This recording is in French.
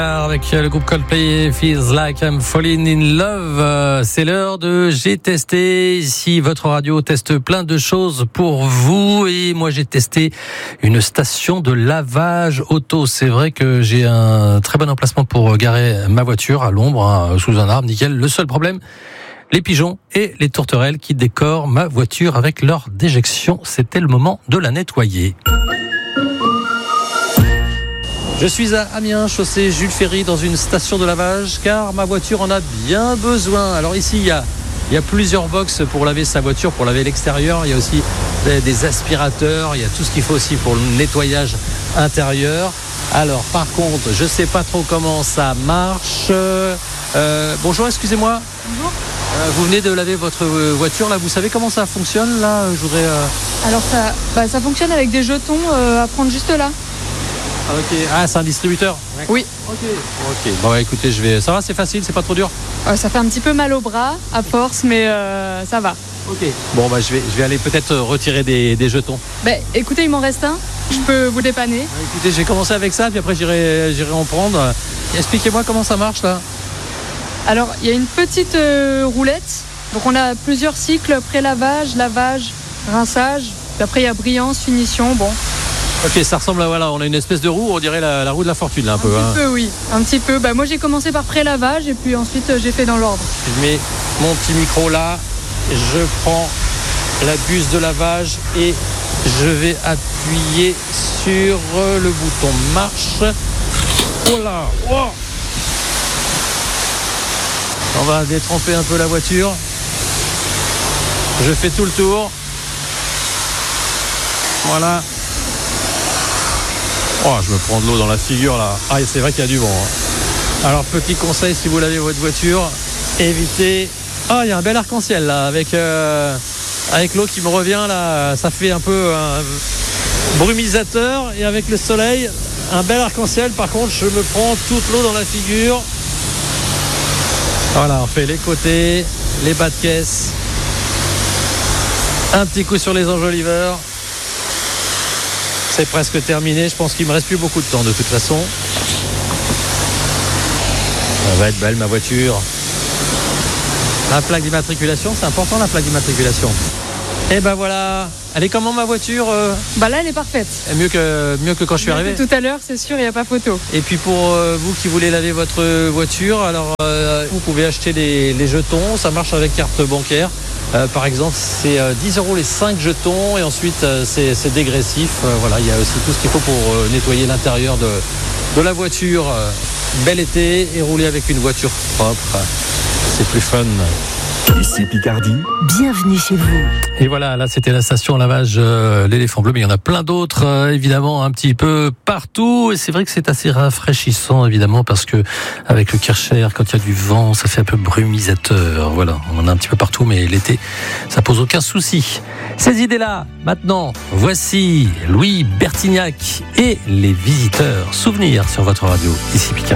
Avec le groupe Coldplay, Feels Like I'm Falling in Love. C'est l'heure de J'ai testé. Ici, votre radio teste plein de choses pour vous. Et moi, j'ai testé une station de lavage auto. C'est vrai que j'ai un très bon emplacement pour garer ma voiture à l'ombre, sous un arbre, nickel. Le seul problème, les pigeons et les tourterelles qui décorent ma voiture avec leur déjection. C'était le moment de la nettoyer. Je suis à Amiens, chaussée Jules Ferry, dans une station de lavage, car ma voiture en a bien besoin. Alors ici, il y a plusieurs box pour laver sa voiture, pour laver l'extérieur. Il y a aussi des aspirateurs, il y a tout ce qu'il faut aussi pour le nettoyage intérieur. Alors par contre, je ne sais pas trop comment ça marche. Bonjour, excusez-moi. Bonjour. Vous venez de laver votre voiture, là. Vous savez comment ça fonctionne, là? Je voudrais... Alors ça fonctionne avec des jetons à prendre juste là. Ok. Ah, c'est un distributeur? Oui. Ok. Bon, écoutez, ça va, c'est facile, c'est pas trop dur? Ça fait un petit peu mal au bras à force, mais ça va. Ok. Bon, je vais aller peut-être retirer des jetons. Écoutez, il m'en reste un. Je peux vous dépanner. Écoutez, j'ai commencé avec ça, puis après j'irai en prendre. Expliquez-moi comment ça marche, là. Alors, il y a une petite roulette. Donc, on a plusieurs cycles: pré-lavage, lavage, rinçage. Puis après, il y a brillance, finition. Bon. Ok, ça ressemble à, voilà, on a une espèce de roue, on dirait la roue de la fortune, là, un peu. Un petit peu, oui. Un petit peu. Moi, j'ai commencé par pré-lavage et puis ensuite, j'ai fait dans l'ordre. Je mets mon petit micro là, je prends la buse de lavage et je vais appuyer sur le bouton marche. Oh là, oh. On va détremper un peu la voiture. Je fais tout le tour. Voilà. Oh, je me prends de l'eau dans la figure là. Ah, c'est vrai qu'il y a du vent. Alors, petit conseil, si vous lavez votre voiture, évitez... Ah, il y a un bel arc-en-ciel là, avec l'eau qui me revient là. Ça fait un peu un brumisateur, et avec le soleil, un bel arc-en-ciel. Par contre, je me prends toute l'eau dans la figure. Voilà, on fait les côtés, les bas de caisse. Un petit coup sur les enjoliveurs. C'est presque terminé, je pense qu'il me reste plus beaucoup de temps de toute façon. Ça va être belle ma voiture. La plaque d'immatriculation, c'est important, la plaque d'immatriculation. Et ben voilà, elle est comment ma voiture? Là, elle est parfaite. Mieux que quand je suis arrivé. Tout à l'heure, c'est sûr, il n'y a pas photo. Et puis pour vous qui voulez laver votre voiture, alors vous pouvez acheter les jetons, ça marche avec carte bancaire. Par exemple, c'est 10 € les 5 jetons, et ensuite c'est dégressif. Voilà, il y a aussi tout ce qu'il faut pour nettoyer l'intérieur de la voiture. Bel été, et rouler avec une voiture propre, c'est plus fun. Ici Picardie. Bienvenue chez vous. Et voilà, là c'était la station lavage l'éléphant bleu, mais il y en a plein d'autres, évidemment, un petit peu partout. Et c'est vrai que c'est assez rafraîchissant, évidemment, parce que avec le Kircher, quand il y a du vent, ça fait un peu brumisateur. Voilà, on en a un petit peu partout, mais l'été, ça pose aucun souci. Ces idées-là, maintenant, voici Louis Bertignac et les Visiteurs. Souvenirs sur votre radio, ici Picardie.